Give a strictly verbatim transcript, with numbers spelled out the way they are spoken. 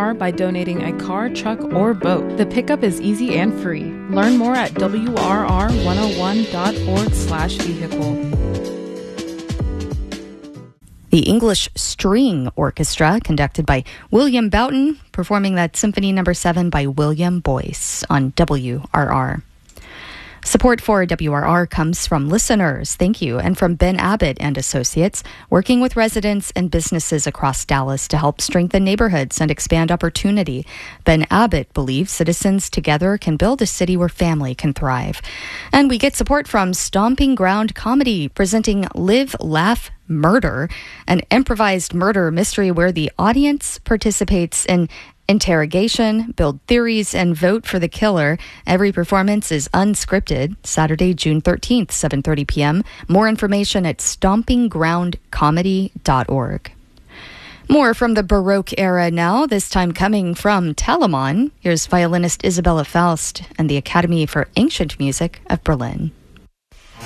R by donating a car, truck, or boat. The pickup is easy and free. Learn more at W R R one oh one dot org slash vehicle. The English String Orchestra, conducted by William Boughton, performing that Symphony Number seven by William Boyce on W R R. Support for W R R comes from listeners, thank you, and from Ben Abbott and Associates, working with residents and businesses across Dallas to help strengthen neighborhoods and expand opportunity. Ben Abbott believes citizens together can build a city where family can thrive. And we get support from Stomping Ground Comedy, presenting Live, Laugh, Murder, an improvised murder mystery where the audience participates in interrogation, build theories, and vote for the killer. Every performance is unscripted. Saturday, June thirteenth, seven thirty p.m. More information at stomping ground comedy dot org. More from the Baroque era now, this time coming from Telemann. Here's violinist Isabella Faust and the Academy for Ancient Music of Berlin.